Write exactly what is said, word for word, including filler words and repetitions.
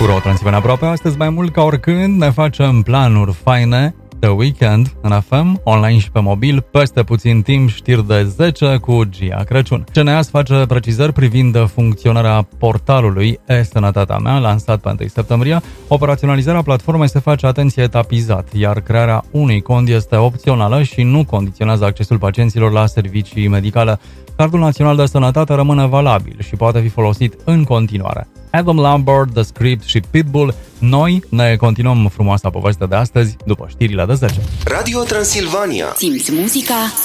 Pro Transilvania Aproape, astăzi mai mult ca oricând ne facem planuri faine. The Weekend în F M, online și pe mobil, peste puțin timp știri de zece cu Gia Crăciun. C N A S face precizări privind funcționarea portalului E-Sănătatea Mea, lansat pe întâi septembrie. Operaționalizarea platformei se face, atenție, etapizat, iar crearea unui cont este opțională și nu condiționează accesul pacienților la servicii medicale. Cardul Național de Sănătate rămâne valabil și poate fi folosit în continuare. Adam Lambert, The Script și Pitbull. Noi ne continuăm frumoasa poveste de astăzi după știrile de zece. Radio Transilvania. Simți muzica,